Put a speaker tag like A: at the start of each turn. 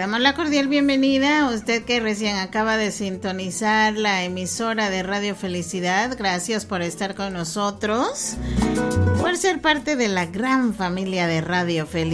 A: damos la cordial bienvenida a usted que recién acaba de sintonizar la emisora de Radio Felicidad. Gracias por estar con nosotros, por ser parte de la gran familia de Radio Felicidad.